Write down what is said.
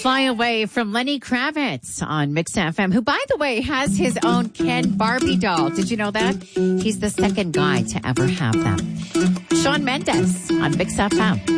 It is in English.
Fly Away from Lenny Kravitz on Mix FM, who, by the way, has his own Ken Barbie doll. Did you know that? He's the second guy to ever have them. Shawn Mendes on Mix FM.